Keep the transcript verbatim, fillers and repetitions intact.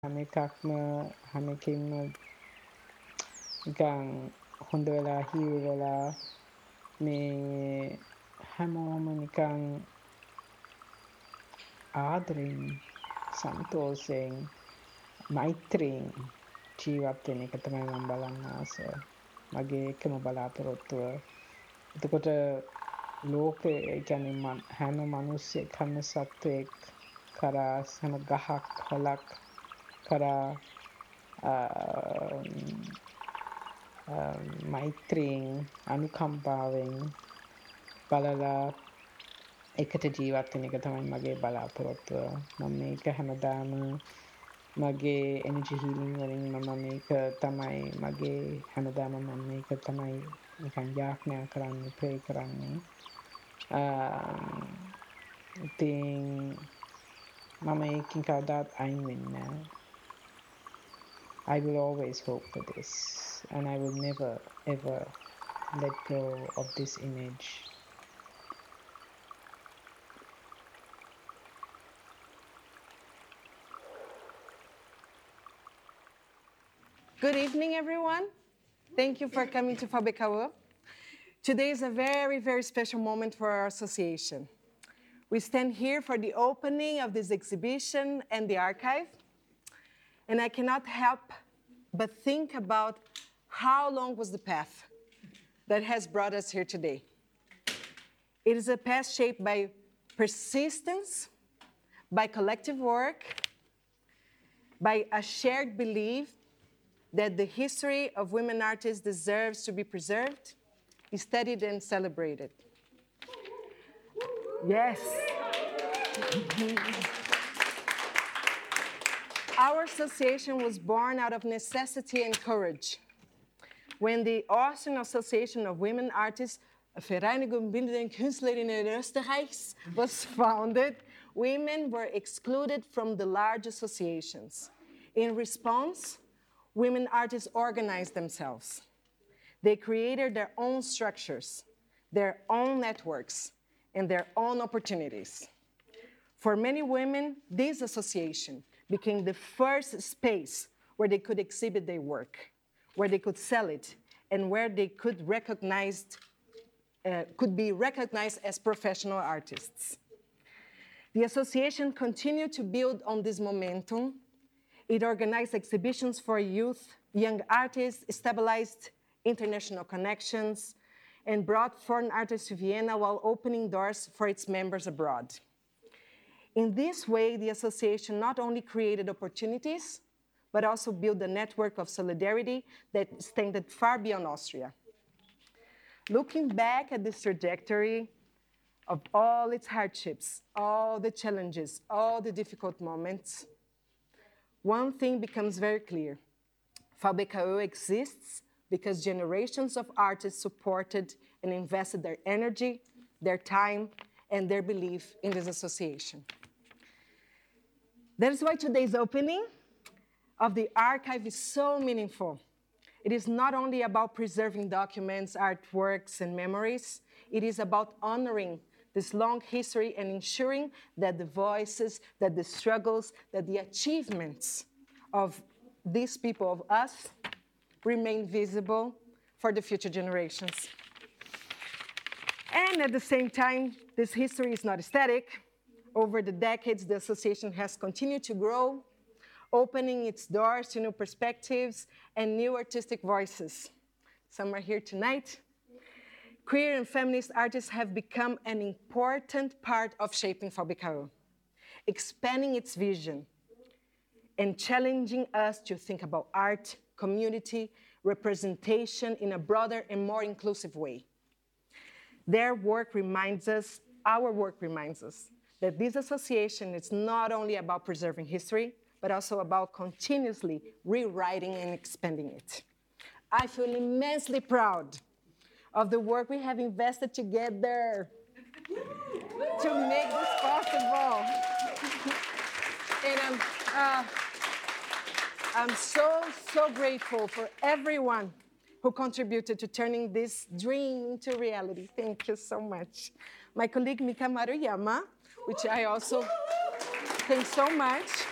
හැම එකක්ම හැම එකකින්ම නිකන් හොඳ වෙලා හිර වෙලා මේ හැමෝම නිකන් ආදරෙන් සන්තෝෂයෙන් මෛත්‍රියෙන් ජීවත් වෙන එක තමයි මම බලන්න ආස. මගේ එකම බලාපොරොත්තුව. එතකොට ලෝකේ ඒ කියන්නේ මන් හැම මිනිස්සෙක් හැම සත්වෙක් කරා හැම ගහක් කොළක් කරා මෛත්‍රියෙන් අනුකම්පාවෙන් බලලා එකට ජීවත් වෙන එක තමයි මගේ බලාපොරොත්තුව. මම මේක හැමදාම මගේ එනර්ජි හීලින් වලින් මම මේක තමයි මගේ හැමදාම මම මේක තමයි නිකන් යාඥා කරන්නේ ප්‍රේ කරන්නේ. ඉතින් මම ඒකින් කවදාත් අයින් වෙන්නේ නැහැ. I will always hope for this and I will never ever let go of this image. Good evening, everyone. Thank you for coming to Fabekawa. Today is a very, very special moment for our association. We stand here for the opening of this exhibition and the archive, and I cannot help but think about how long was the path that has brought us here today. It is a path shaped by persistence, by collective work, by a shared belief that the history of women artists deserves to be preserved, studied, and celebrated. Yes. Our association was born out of necessity and courage. When the Austrian Association of Women Artists, Vereinigung Bildenden Künstlerinnen Österreichs, was founded, women were excluded from the large associations. In response, women artists organized themselves. They created their own structures, their own networks, and their own opportunities. For many women, this association became the first space where they could exhibit their work, where they could sell it, and where they could, recognized, uh, could be recognized as professional artists. The association continued to build on this momentum. It organized exhibitions for youth, young artists, stabilized international connections, and brought foreign artists to Vienna while opening doors for its members abroad. In this way, the association not only created opportunities, but also built a network of solidarity that extended far beyond Austria. Looking back at this trajectory of all its hardships, all the challenges, all the difficult moments, one thing becomes very clear. Fabekawa exists because generations of artists supported and invested their energy, their time, and their belief in this association. That is why today's opening of the archive is so meaningful. It is not only about preserving documents, artworks, and memories. It is about honoring this long history and ensuring that the voices, that the struggles, that the achievements of these people, of us, remain visible for the future generations. And at the same time, this history is not static. Over the decades, the association has continued to grow, opening its doors to new perspectives and new artistic voices. Some are here tonight. Queer and feminist artists have become an important part of shaping Fabekawa, expanding its vision and challenging us to think about art, community, representation in a broader and more inclusive way. Their work reminds us, our work reminds us, that this association is not only about preserving history, but also about continuously rewriting and expanding it. I feel immensely proud of the work we have invested together to make this possible. And I'm, uh, I'm so, so grateful for everyone who contributed to turning this dream into reality. Thank you so much. My colleague Mika Maruyama, which I also thank so much.